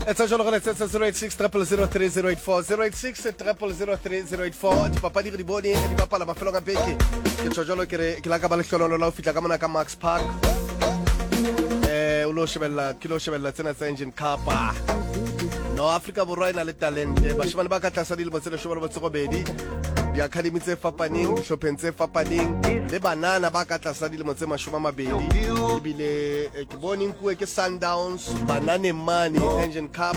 It's a jolo let's 086 0003084 086 0003084 dipapadi re di bone di bapala mafelo ka beke ke jolo ke la ka ba le hlolo la o fitla ka mona ka Max Park o lo shebella tsena tsa engine capa no Africa borwa ina le talent bashimane ba ka tlasa di le botsele shobolo botsego bedi di academy tse fapaneng dihlopheng tse fapaneng le banana ba ka tlasa di le motse mashoma mabedi ebile ke bone nkuwe ke Sundowns banana money engine cup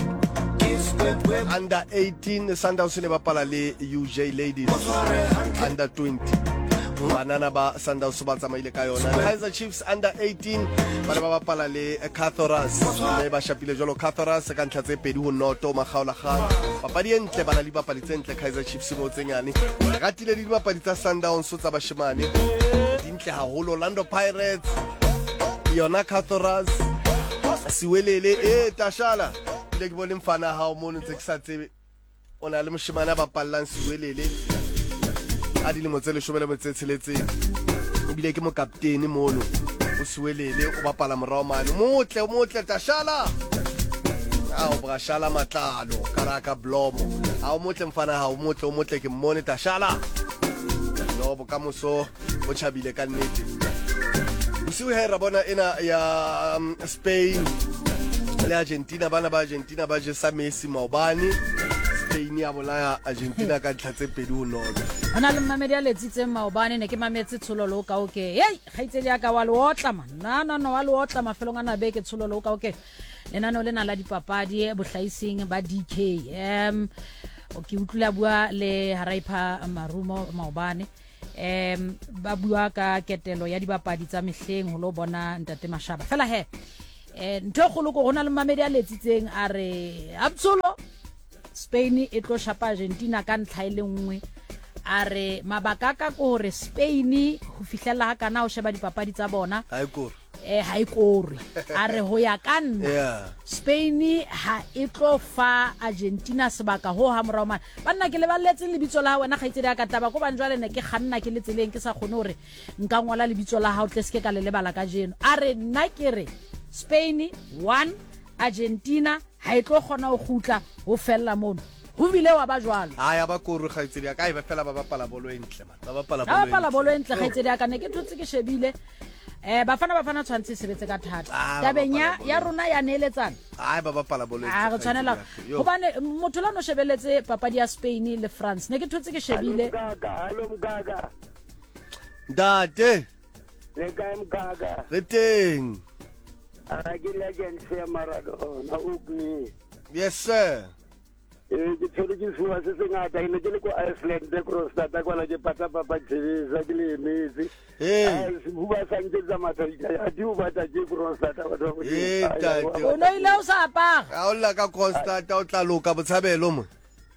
under 18 Sundowns ne bapala le UJ ladies under 20 banana ba Sundowns ba tsamaile ka yona Kaizer Chiefs under 18 ba bapala le Cathoras le ba shapile jolo Cathoras ka ntlha tse pedi ho noto magaola ga papadi entle bana le bapali tse ntle Kaizer Chiefs mo tsenyane ratile di bapadi tsa Sundowns tsa bashimane dintle haholo Orlando Pirates yona Cathoras siwelele tashala le ke bone mfana ha o mo ntse ke sa tsebe ona le moshimane ba pallang siwelele a di le motsele shobele botsetseletseng ebile ke mo captain mono o siwelele o bapala morao mane motle tashala o brashala matlalo karaka blomo o motle mfana ha o motle ke mmone tashala no bokamoso o chabile ka nnete busiu hera bona ena ya Spain le Argentina bana ba Argentina ba je sa Messi maobane Spain ya bolaya Argentina ka tlhatse pedi ho nono ana le mamedi a letsitse maobane ne ke mametse tsololo ka oke hey gaitsedi ya ka wa leotla man no wa leotla mafelong ana beke tsololo ka oke lenano lena la dipapadi bohlaising ba DK o ke utlula bua le Haraipa Marumo maobane ba bua ka ketelo ya dibapadi tsa mehleng ho lo bona ntate Mashaba fela he ntho go loko gona le mamedi a letsitseng a re absolo Spain e tlo shapa Argentina ka ntlha ile nngwe a re mabaka ka go re Spain go fihlela ha kana o sheba dipapadi tsa bona ha e kore a re ho ya ka nna Spain ha e tlo fa Argentina sebaka ho ha morao mana banna ke le balletse lebitso la wena ga itsedi ka taba go banjwale ne ke ganna ke le tseleng ke sa khone hore nka ngola lebitso la ha o tle se ke ka le lebala ka jeno a re nna ke re Spain 1 Argentina ha e tlo gona go gutla ho fella mono ho bile wa ba jwalo ya ba kore ga itsedi ka e ba fela ba bapala bolo entle man ba bapala bolo entle ga itsedi ka ne ke thotse ke shebile bafana tshwantse sebetse ka thata tabenya ya rona ya neletsana ba bapala bolo entle re tshwanela hobane motho la no shebeletse papadi ya Spain le France ne ke thotse ke shebile Mgaga Ndate le ka Mgaga re teng ke legend ya Maradona ugni yes sir ke tsere ke suwa se se ngata ine ke le ko Iceland de Kroonstad kwa la ke pata papa tshebisa ke le emetse bu ba santse tsa mathaika a di o batla ke Kroonstad ba tlo tate o no ile o sa apara a o la ka Kroonstad o tla loka botshabelo mo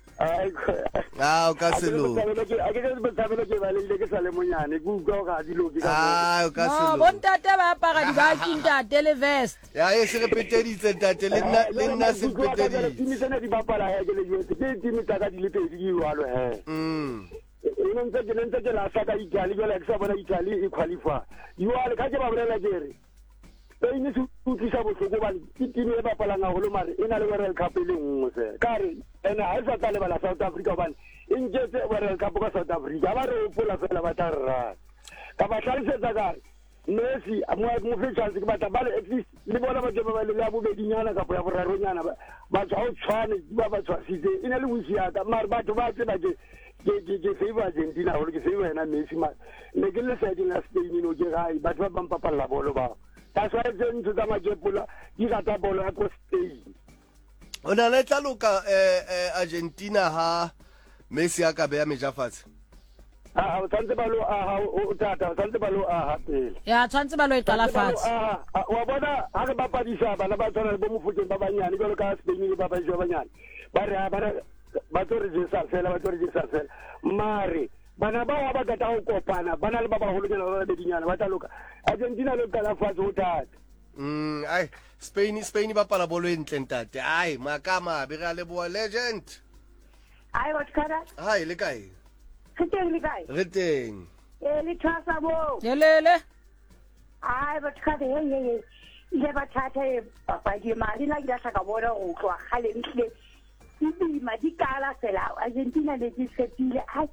o ka se lo a ke se botshabelo ke ba le ke sa le monyane ku go ga di loki ka o ka se no lo bontate ba apara di ba kintate le vest ya e se repeteditse tate le nna se repeteditse timi tsena di bapala ke le yetse ke timi tsa ka di le pedi di walo ntse ke la saka Italy jole ke sa bona Italy e qualify le ka ke ba bolela jere Spain se utlisa bohloko ba ke timi e bapalang a holo mare ena le World Cup le nngwe se kare ena ha sa tla le bala South Africa bana e nketse World Cup ka South Africa ba re o pola fela ba tla rra ka ba hlalisetsa ka Messi mo fetsa ke batla ba le at least le bona ba jeba ba le ya bobedinyana ka ya boraronyana ba tswa o tshwane ba tswa sitse ina le wisiata mare batho ba tseba ke favor Argentina hore ke favor ena Messi ma ne ke le sa dina Spain no ke gai batho ba mpapalla bolo ba that's why the ntse tsa majepula di rata bolo ya ko Spain ona le tla loka Argentina ha Messi a ka beya mejafatse tshwantse ba lo o tata tshwantse ba lo pele ya tshwantse ba lo e qala fatshe wa bona ha re bapadisa bana ba tsona le bo mofokeng ba banyane jalo ka Spain le ba ba jo banyane ba tlo re jesa fela mare bana ba ba gata go kopana bana le ba ba hologela ba bedinyana ba tla loka Argentina le qala fatshe o tata ai Spain ba pala bolo entle ntate ai makama be ga le bo legend ai wa tshara ai le kae re teng re teng le thasa mo lelele ai ba tshara ye le bathata e papadi mali la ke ka bona go tloa gale ntle di di kala fela Argentina le di fetile ai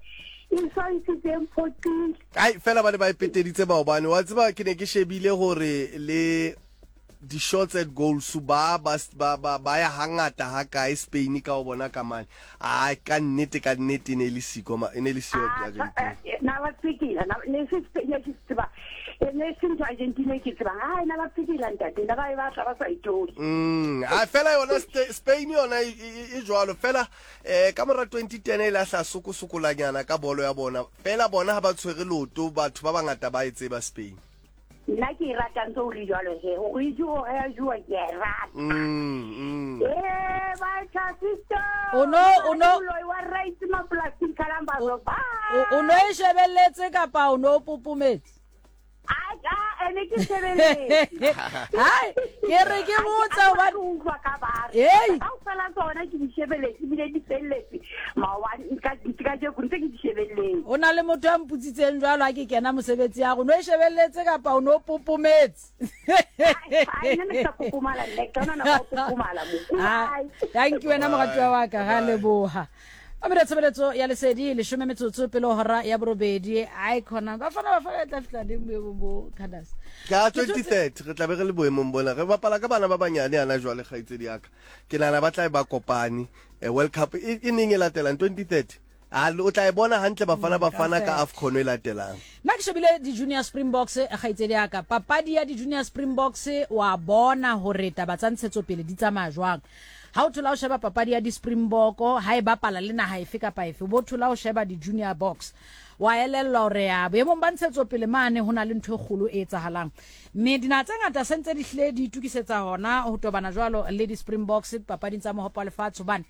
ai fela ba le ba ipeteditse ba obane wa tseba ke ne ke shebile gore le di shots at goals ba ya hangata ha ka Spain ka o bona ka mane ai ka nnete ne le siko ene le sio ya na wa tsikila na ne se Spain ya tseba ne se Argentina ke tseba ai na ba tsikila ntate na ba sa itori ai fela yona Spain yona e jwalo fela ka mora 2010 ile sa sokosokolanyana ka bolo ya bona fela bona ha ba tshwere loto batho ba bangata ba etseba Spain nna ke rata ntse o le jalo he o ijo ya jua ke rata ba tsa sister Uno wa right ma plastic kalamba ba uno e shebelletse kapa uno pupumetse ene ke sebeletse hai ke re ke botsa ba utlwa ka ba ei ha o fela tsona ke di shebelletse bile di felletse mawani ka je kuntse ke di shebelletse ona le motho a mputsitseng jwalo a ke kena mosebetsi ya go no e shebelletse kapa o no pupumetse ai nna ka pupumala le kana na pupumala mo thank you wena mogatwa wa ka ga leboha Tshebeletso ya lesedi le shome metsotso pele hora ya borobedi icon ba fana tla fitla di mo Candace ka 2030 re tla be re le boemong bona re bapala ka bana ba banyane ana jwale gaitse di aka ke nana ba tla ba kopane World Cup e neng e latelang 2030 o tla e bona hantle bafana ka AFCON e latelang nna ke shebile di junior Springboks gaitse di aka papadi ya di junior Springboks wa bona hore taba tsa ntshetso pele di tsamaya jwang ha o thola o sheba papadi ya di Springbok ha e bapala le naha efe kapa efe bo thola o sheba di junior box wa elella hore ya boemong ba ntshetso pele mane hona le ntho e kgolo e etsahalang mme dina tsa ngata sentse di hle di itukisetsa hona ho tobana jwalo le di Springboks papading tsa mohopa lefatshe bane